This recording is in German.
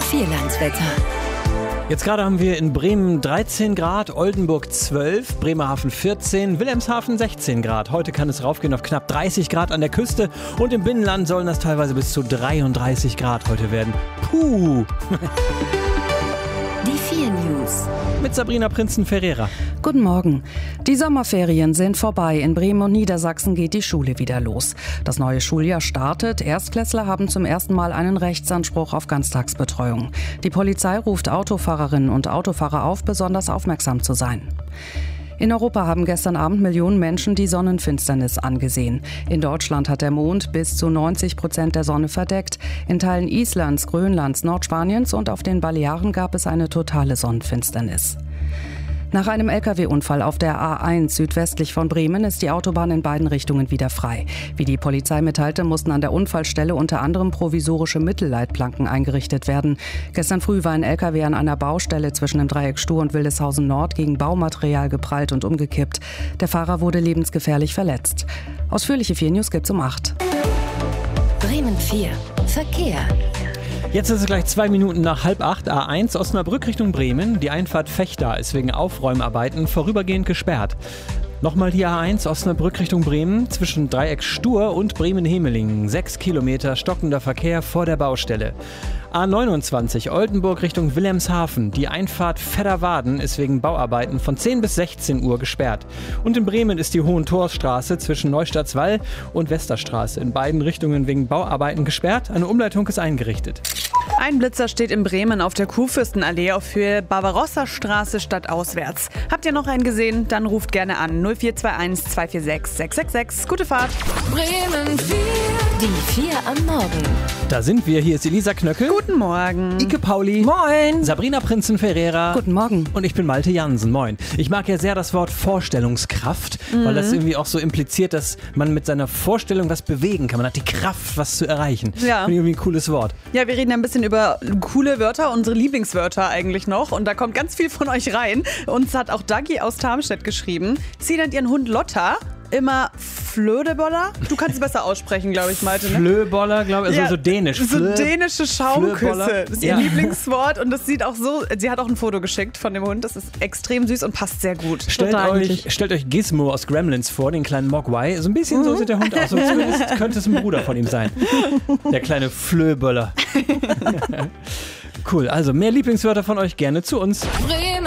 Vierlandswetter. Jetzt gerade haben wir in Bremen 13 Grad, Oldenburg 12, Bremerhaven 14, Wilhelmshaven 16 Grad. Heute kann es raufgehen auf knapp 30 Grad an der Küste und im Binnenland sollen das teilweise bis zu 33 Grad heute werden. Puh! Die 4 News. Mit Sabrina Prinzen-Ferreira. Guten Morgen. Die Sommerferien sind vorbei. In Bremen und Niedersachsen geht die Schule wieder los. Das neue Schuljahr startet. Erstklässler haben zum ersten Mal einen Rechtsanspruch auf Ganztagsbetreuung. Die Polizei ruft Autofahrerinnen und Autofahrer auf, besonders aufmerksam zu sein. In Europa haben gestern Abend Millionen Menschen die Sonnenfinsternis angesehen. In Deutschland hat der Mond bis zu 90% der Sonne verdeckt. In Teilen Islands, Grönlands, Nordspaniens und auf den Balearen gab es eine totale Sonnenfinsternis. Nach einem Lkw-Unfall auf der A1 südwestlich von Bremen ist die Autobahn in beiden Richtungen wieder frei. Wie die Polizei mitteilte, mussten an der Unfallstelle unter anderem provisorische Mittelleitplanken eingerichtet werden. Gestern früh war ein Lkw an einer Baustelle zwischen dem Dreieck Stur und Wildeshausen Nord gegen Baumaterial geprallt und umgekippt. Der Fahrer wurde lebensgefährlich verletzt. Ausführliche 4 News gibt's um 8. Bremen 4. Verkehr. Jetzt ist es gleich 2 Minuten nach 7:30, A1 Osnabrück Richtung Bremen. Die Einfahrt Vechta ist wegen Aufräumarbeiten vorübergehend gesperrt. Nochmal die A1 Osnabrück Richtung Bremen zwischen Dreieck Stur und Bremen-Hemelingen. 6 Kilometer stockender Verkehr vor der Baustelle. A29 Oldenburg Richtung Wilhelmshaven. Die Einfahrt Vedderwaden ist wegen Bauarbeiten von 10 bis 16 Uhr gesperrt. Und in Bremen ist die Hohentorstraße zwischen Neustadtswall und Westerstraße in beiden Richtungen wegen Bauarbeiten gesperrt. Eine Umleitung ist eingerichtet. Ein Blitzer steht in Bremen auf der Kurfürstenallee auf Höhe Barbarossa-Straße stadtauswärts. Habt ihr noch einen gesehen? Dann ruft gerne an 0421 246 666. Gute Fahrt! Bremen 4. Die 4 am Morgen. Da sind wir. Hier ist Elisa Knöckel. Guten Morgen. Ike Pauli. Moin. Sabrina Prinzen-Ferreira. Guten Morgen. Und ich bin Malte Jansen. Moin. Ich mag ja sehr das Wort Vorstellungskraft, weil das irgendwie auch so impliziert, dass man mit seiner Vorstellung was bewegen kann. Man hat die Kraft, was zu erreichen. Ja. Finde ich irgendwie ein cooles Wort. Ja, wir reden ein bisschen über coole Wörter, unsere Lieblingswörter eigentlich noch. Und da kommt ganz viel von euch rein. Uns hat auch Dagi aus Tarmstedt geschrieben. Sie nennt ihren Hund Lotta immer Flödeboller. Du kannst es besser aussprechen, glaube ich, Malte. Ne? Flöboller, glaube ich, also Ja, so dänisch. So dänische Schaumküsse. Flöboller. Das ist ihr Lieblingswort und das sieht auch so, sie hat auch ein Foto geschickt von dem Hund. Das ist extrem süß und passt sehr gut. Stellt euch Gizmo aus Gremlins vor, den kleinen Mogwai. So ein bisschen so sieht der Hund aus. So zumindest könnte es ein Bruder von ihm sein. Der kleine Flöboller. Cool, also mehr Lieblingswörter von euch gerne zu uns. Bremen